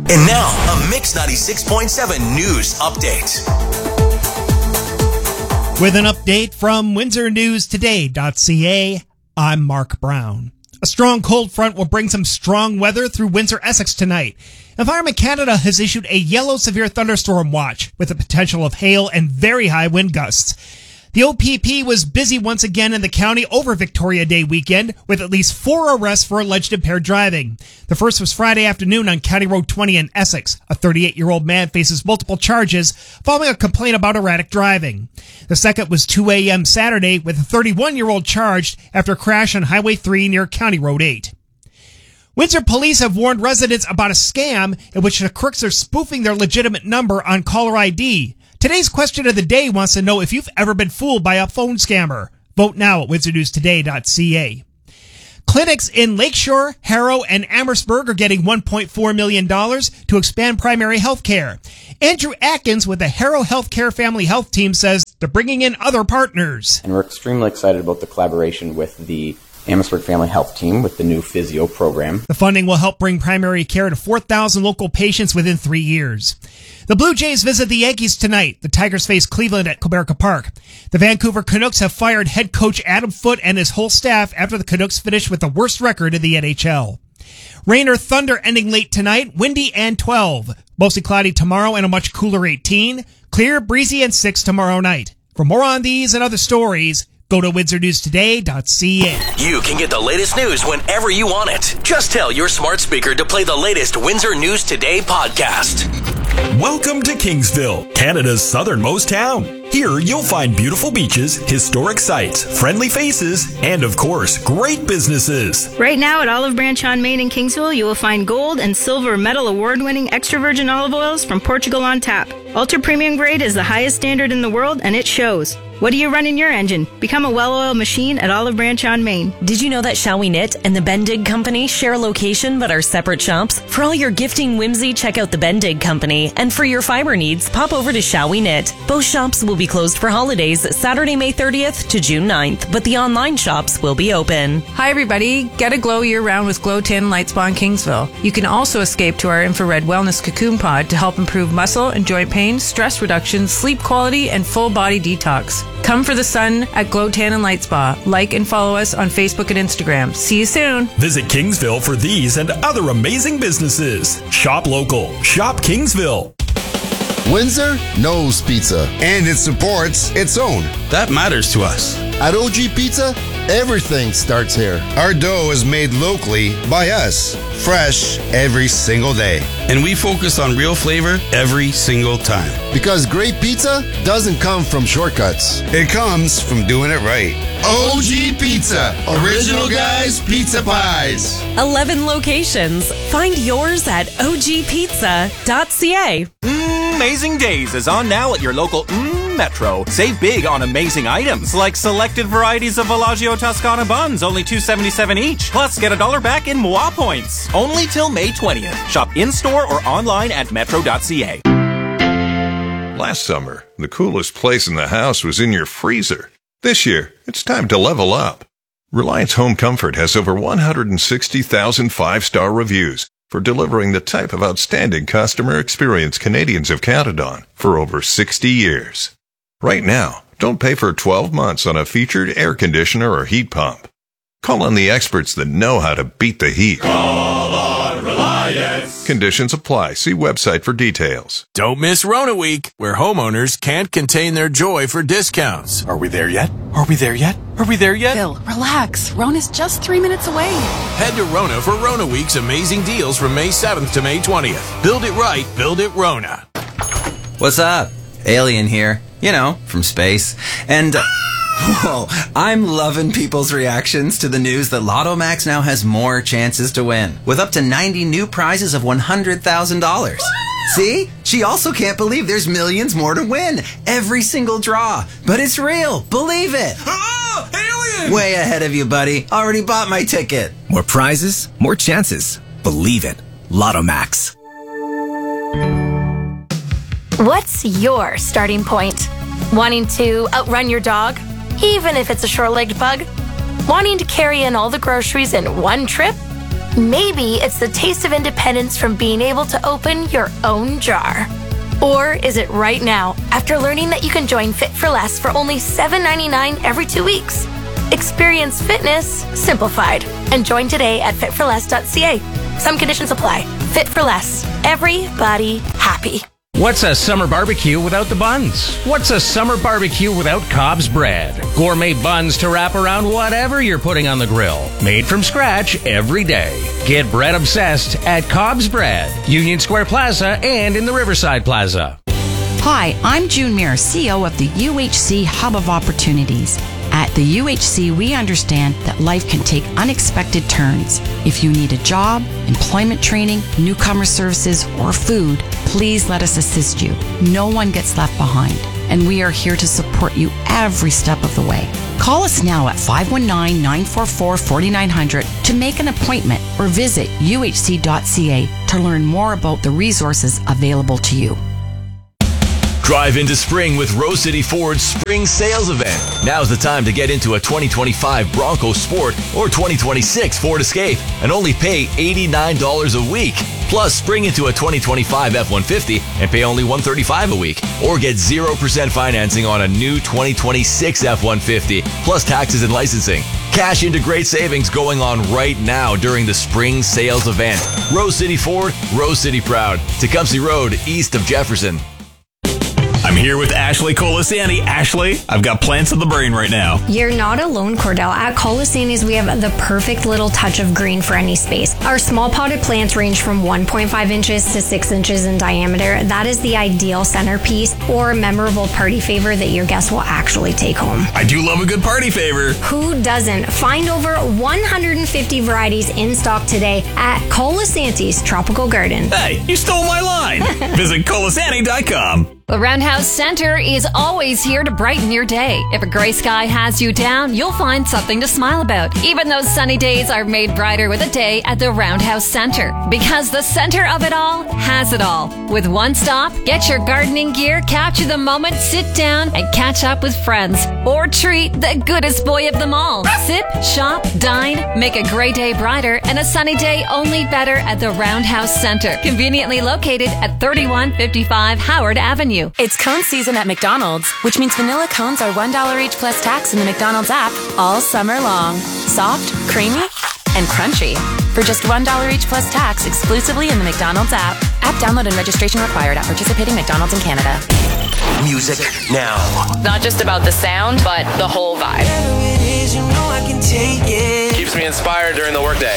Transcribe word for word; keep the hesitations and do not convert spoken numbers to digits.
And now, a Mix ninety-six point seven news update. With an update from Windsor News Today dot C A, I'm Mark Brown. A strong cold front will bring some strong weather through Windsor, Essex tonight. Environment Canada has issued a yellow severe thunderstorm watch with the potential of hail and very high wind gusts. The O P P was busy once again in the county over Victoria Day weekend with at least four arrests for alleged impaired driving. The first was Friday afternoon on County Road twenty in Essex. A thirty-eight-year-old man faces multiple charges following a complaint about erratic driving. The second was two a.m. Saturday with a thirty-one-year-old charged after a crash on Highway three near County Road eight. Windsor police have warned residents about a scam in which the crooks are spoofing their legitimate number on caller I D. Today's question of the day wants to know if you've ever been fooled by a phone scammer. Vote now at Windsor News Today dot C A. Clinics in Lakeshore, Harrow, and Amherstburg are getting one point four million dollars to expand primary health care. Andrew Atkins with the Harrow Healthcare Family Health Team says they're bringing in other partners. And we're extremely excited about the collaboration with the Amherstburg Family Health Team with the new physio program. The funding will help bring primary care to four thousand local patients within three years. The Blue Jays visit the Yankees tonight. The Tigers face Cleveland at Comerica Park. The Vancouver Canucks have fired head coach Adam Foote and his whole staff after the Canucks finished with the worst record in the N H L. Rain or thunder ending late tonight, windy and twelve. Mostly cloudy tomorrow and a much cooler eighteen. Clear, breezy, and six tomorrow night. For more on these and other stories, go to Windsor News Today dot C A. You can get the latest news whenever you want it. Just tell your smart speaker to play the latest Windsor News Today podcast. Welcome to Kingsville, Canada's southernmost town. Here you'll find beautiful beaches, historic sites, friendly faces, and of course, great businesses. Right now at Olive Branch on Main in Kingsville, you will find gold and silver medal award-winning extra virgin olive oils from Portugal on tap. Ultra premium grade is the highest standard in the world, and it shows. What do you run in your engine? Become a well-oiled machine at Olive Branch on Main. Did you know that Shall We Knit and the Bendig Company share a location but are separate shops? For all your gifting whimsy, check out the Bendig Company. And for your fiber needs, pop over to Shall We Knit. Both shops will be closed for holidays Saturday, May thirtieth to June ninth, but the online shops will be open. Hi everybody, get a glow year-round with Glow Tin Light Spa in Kingsville. You can also escape to our infrared wellness cocoon pod to help improve muscle and joint pain, stress reduction, sleep quality, and full body detox. Come for the sun at Glow Tan and Light Spa. Like and follow us on Facebook and Instagram. See you soon. Visit Kingsville for these and other amazing businesses. Shop local. Shop Kingsville. Windsor knows pizza, and it supports its own. That matters to us. At O G Pizza, everything starts here. Our dough is made locally by us, fresh every single day. And we focus on real flavor every single time. Because great pizza doesn't come from shortcuts. It comes from doing it right. O G Pizza, Original Guys Pizza Pies. eleven locations. Find yours at O G pizza dot C A. Amazing Days is on now at your local mm, Metro. Save big on amazing items like selected varieties of Villaggio Toscana buns, only two seventy-seven each. Plus, get a dollar back in M W A points. Only till May twentieth. Shop in-store or online at metro dot c a. Last summer, the coolest place in the house was in your freezer. This year, it's time to level up. Reliance Home Comfort has over one hundred sixty thousand five-star reviews for delivering the type of outstanding customer experience Canadians have counted on for over sixty years. Right now, don't pay for twelve months on a featured air conditioner or heat pump. Call on the experts that know how to beat the heat. Call on Reliance. Conditions apply. See website for details. Don't miss Rona Week, where homeowners can't contain their joy for discounts. Are we there yet? Are we there yet? Are we there yet? Phil, relax. Rona's just three minutes away. Head to Rona for Rona Week's amazing deals from May seventh to May twentieth. Build it right, build it Rona. What's up? Alien here. You know, from space. And... Uh, whoa, I'm loving people's reactions to the news that Lotto Max now has more chances to win, with up to ninety new prizes of one hundred thousand dollars. See? She also can't believe there's millions more to win. Every single draw. But it's real. Believe it. Oh, alien! Way ahead of you, buddy. Already bought my ticket. More prizes, more chances. Believe it. Lotto Max. What's your starting point? Wanting to outrun your dog, even if it's a short-legged pug? Wanting to carry in all the groceries in one trip? Maybe it's the taste of independence from being able to open your own jar. Or is it right now, after learning that you can join Fit for Less for only seven ninety-nine every two weeks? Experience fitness simplified and join today at fit for less dot c a. Some conditions apply. Fit for Less. Everybody happy. What's a summer barbecue without the buns? What's a summer barbecue without Cobb's bread? Gourmet buns to wrap around whatever you're putting on the grill. Made from scratch every day. Get bread obsessed at Cobb's Bread, Union Square Plaza and in the Riverside Plaza. Hi, I'm June Muir, C E O of the U H C Hub of Opportunities. At the U H C, we understand that life can take unexpected turns. If you need a job, employment training, newcomer services, or food, please let us assist you. No one gets left behind, and we are here to support you every step of the way. Call us now at five one nine, nine four four, four nine zero zero to make an appointment or visit u h c dot c a to learn more about the resources available to you. Drive into spring with Rose City Ford's Spring Sales Event. Now's the time to get into a twenty twenty-five Bronco Sport or twenty twenty-six Ford Escape and only pay eighty-nine dollars a week. Plus, spring into a twenty twenty-five F one fifty and pay only one hundred thirty-five dollars a week. Or get zero percent financing on a new twenty twenty-six F one fifty, plus taxes and licensing. Cash into great savings going on right now during the Spring Sales Event. Rose City Ford, Rose City proud. Tecumseh Road, east of Jefferson. I'm here with Ashley Colasani. Ashley, I've got plants in the brain right now. You're not alone, Cordell. At Colasani's, we have the perfect little touch of green for any space. Our small potted plants range from one point five inches to six inches in diameter. That is the ideal centerpiece or memorable party favor that your guests will actually take home. I do love a good party favor. Who doesn't? Find over one hundred fifty varieties in stock today at Colasani's Tropical Garden. Hey, you stole my line. Visit colasani dot com. The Roundhouse Center is always here to brighten your day. If a gray sky has you down, you'll find something to smile about. Even those sunny days are made brighter with a day at the Roundhouse Center. Because the center of it all has it all. With one stop, get your gardening gear, capture the moment, sit down, and catch up with friends. Or treat the goodest boy of them all. Sip, shop, dine, make a gray day brighter and a sunny day only better at the Roundhouse Center. Conveniently located at thirty-one fifty-five Howard Avenue. It's cone season at McDonald's, which means vanilla cones are one dollar each plus tax in the McDonald's app all summer long. Soft, creamy, and crunchy. For just one dollar each plus tax exclusively in the McDonald's app. App download and registration required at participating McDonald's in Canada. Music now. Not just about the sound, but the whole vibe. Keeps me inspired during the workday.